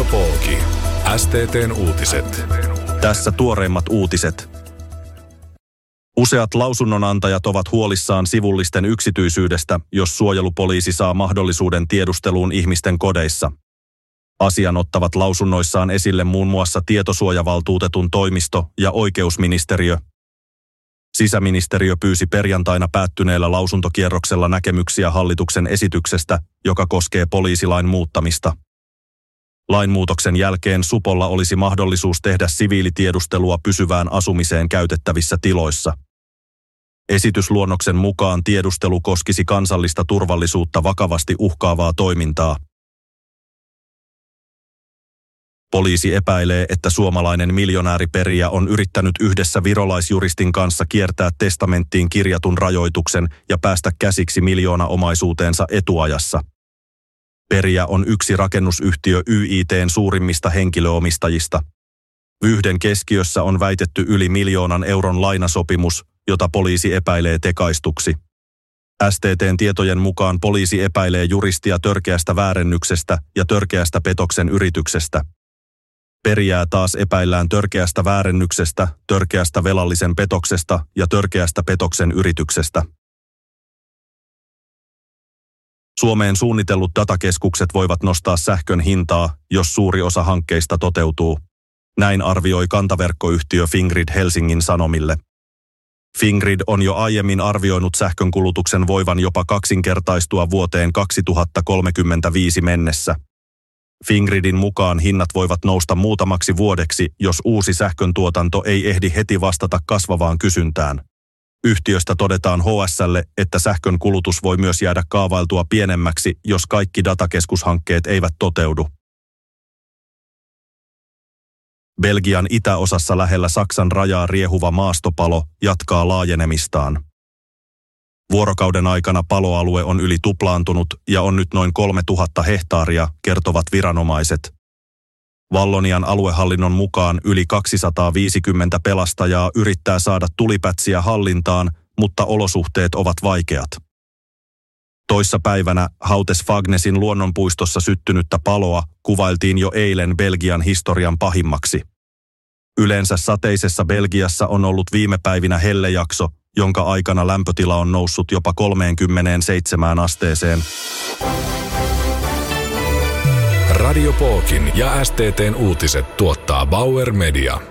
Radiopooki. STT:n uutiset. Tässä tuoreimmat uutiset. Useat lausunnonantajat ovat huolissaan sivullisten yksityisyydestä, jos suojelupoliisi saa mahdollisuuden tiedusteluun ihmisten kodeissa. Asian ottavat lausunnoissaan esille muun muassa tietosuojavaltuutetun toimisto ja oikeusministeriö. Sisäministeriö pyysi perjantaina päättyneellä lausuntokierroksella näkemyksiä hallituksen esityksestä, joka koskee poliisilain muuttamista. Lainmuutoksen jälkeen supolla olisi mahdollisuus tehdä siviilitiedustelua pysyvään asumiseen käytettävissä tiloissa. Esitysluonnoksen mukaan tiedustelu koskisi kansallista turvallisuutta vakavasti uhkaavaa toimintaa. Poliisi epäilee, että suomalainen miljonääriperijä on yrittänyt yhdessä virolaisjuristin kanssa kiertää testamenttiin kirjatun rajoituksen ja päästä käsiksi miljoonaomaisuuteensa etuajassa. Perijä on yksi rakennusyhtiö YIT:n suurimmista henkilöomistajista. Vyyhden keskiössä on väitetty yli 1 miljoonan euron lainasopimus, jota poliisi epäilee tekaistuksi. STT:n tietojen mukaan poliisi epäilee juristia törkeästä väärennyksestä ja törkeästä petoksen yrityksestä. Perijää taas epäillään törkeästä väärennyksestä, törkeästä velallisen petoksesta ja törkeästä petoksen yrityksestä. Suomeen suunnitellut datakeskukset voivat nostaa sähkön hintaa, jos suuri osa hankkeista toteutuu. Näin arvioi kantaverkkoyhtiö Fingrid Helsingin Sanomille. Fingrid on jo aiemmin arvioinut sähkönkulutuksen voivan jopa kaksinkertaistua vuoteen 2035 mennessä. Fingridin mukaan hinnat voivat nousta muutamaksi vuodeksi, jos uusi sähköntuotanto ei ehdi heti vastata kasvavaan kysyntään. Yhtiöstä todetaan HS:lle, että sähkön kulutus voi myös jäädä kaavailtua pienemmäksi, jos kaikki datakeskushankkeet eivät toteudu. Belgian itäosassa lähellä Saksan rajaa riehuva maastopalo jatkaa laajenemistaan. Vuorokauden aikana paloalue on yli tuplaantunut ja on nyt noin 3000 hehtaaria, kertovat viranomaiset. Vallonian aluehallinnon mukaan yli 250 pelastajaa yrittää saada tulipätsiä hallintaan, mutta olosuhteet ovat vaikeat. Toissa päivänä Hautes-Fagnesin luonnonpuistossa syttynyttä paloa kuvailtiin jo eilen Belgian historian pahimmaksi. Yleensä sateisessa Belgiassa on ollut viime päivinä hellejakso, jonka aikana lämpötila on noussut jopa 37 asteeseen. Radiopookin ja STT:n uutiset tuottaa Bauer Media.